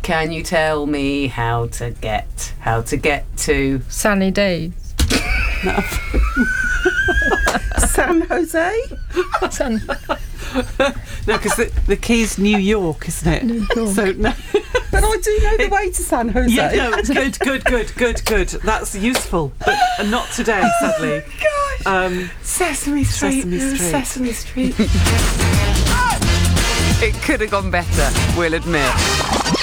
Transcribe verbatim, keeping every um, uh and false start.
can you tell me how to get how to get to Sunny days. San Jose? Sun. No, because the, the key's New York, isn't it? New York. So no. But I do know the It- way to San Jose. Yeah, no, good, good, good, good, good. That's useful, but uh, not today, sadly. Gosh. Um, Sesame Street? Sesame Street. Sesame Street. It could have gone better, we'll admit.